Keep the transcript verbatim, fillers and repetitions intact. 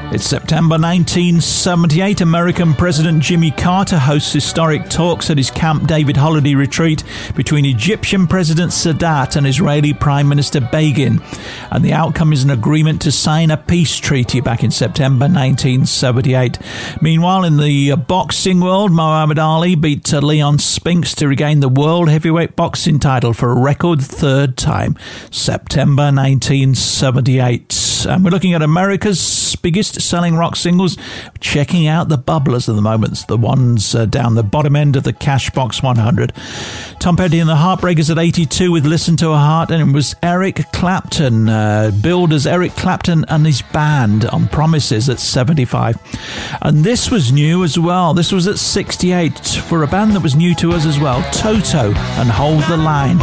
It's September nineteen seventy-eight. American President Jimmy Carter hosts historic talks at his Camp David holiday retreat between Egyptian President Sadat and Israeli Prime Minister Begin. And the outcome is an agreement to sign a peace treaty back in September nineteen seventy-eight. Meanwhile, in the boxing world, Muhammad Ali beat Leon Spinks to regain the world heavyweight boxing title for a record third time. September nineteen seventy-eight. And we're looking at America's biggest selling rock singles, checking out the bubblers at the moment, the ones uh, down the bottom end of the Cashbox one hundred. Tom Petty and the Heartbreakers at eighty-two with Listen to a Heart, and it was Eric Clapton, uh, billed as Eric Clapton and his band on Promises at seventy-five. And this was new as well. This was at sixty-eight for a band that was new to us as well, Toto and Hold the Line.